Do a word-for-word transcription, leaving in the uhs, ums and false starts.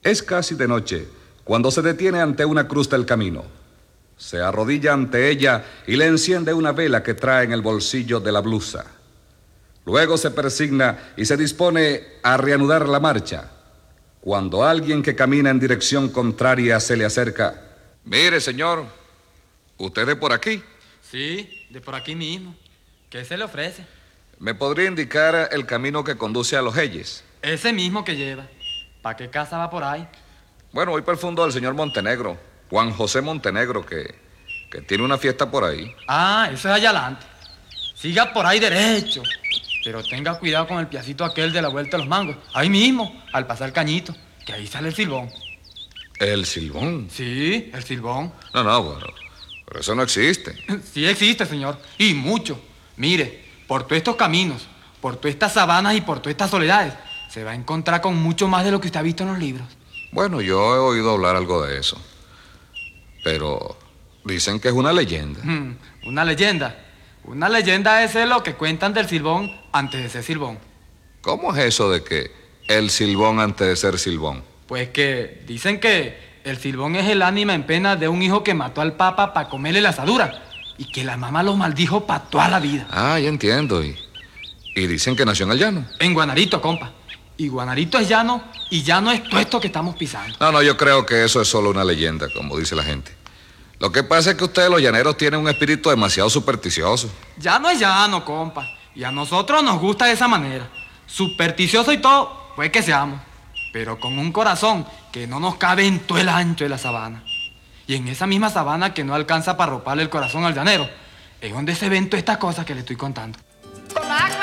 Es casi de noche cuando se detiene ante una cruz del camino. Se arrodilla ante ella y le enciende una vela que trae en el bolsillo de la blusa. Luego se persigna y se dispone a reanudar la marcha, cuando alguien que camina en dirección contraria se le acerca. Mire, señor, ¿usted de por aquí? Sí, de por aquí mismo. ¿Qué se le ofrece? ¿Me podría indicar el camino que conduce a Los Heyes? Ese mismo que lleva. ¿Para qué casa va por ahí? Bueno, voy para el fondo del señor Montenegro, Juan José Montenegro, que, que tiene una fiesta por ahí. Ah, eso es allá adelante. Siga por ahí derecho. Pero tenga cuidado con el piacito aquel de la Vuelta de los Mangos. Ahí mismo, al pasar Cañito, que ahí sale el Silbón. ¿El Silbón? Sí, el Silbón. No, no, bueno, pero eso no existe. Sí existe, señor, y mucho. Mire, por todos estos caminos, por todas estas sabanas y por todas estas soledades, se va a encontrar con mucho más de lo que usted ha visto en los libros. Bueno, yo he oído hablar algo de eso, pero dicen que es una leyenda. Hmm, una leyenda. Una leyenda es lo que cuentan del Silbón antes de ser Silbón. ¿Cómo es eso de que el Silbón antes de ser Silbón? Pues que dicen que el Silbón es el ánima en pena de un hijo que mató al papa para comerle la asadura y que la mamá lo maldijo para toda la vida. Ah, ya entiendo. Y, y dicen que nació en el llano. En Guanarito, compa. Y Guanarito es llano y llano es todo esto que estamos pisando. No, no, yo creo que eso es solo una leyenda, como dice la gente. Lo que pasa es que ustedes los llaneros tienen un espíritu demasiado supersticioso. Llano es llano, compa. Y a nosotros nos gusta de esa manera. Supersticioso y todo, pues que seamos. Pero con un corazón que no nos cabe en todo el ancho de la sabana. Y en esa misma sabana que no alcanza para roparle el corazón al llanero, es donde se ven todas estas cosas que le estoy contando.